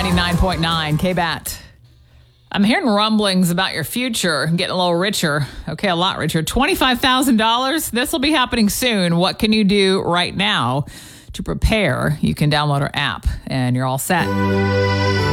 99.9 KBAT. I'm hearing rumblings about your future, getting a little richer. Okay, a lot richer. $25,000. This will be happening soon. What can you do right now to prepare? You can download our app and you're all set.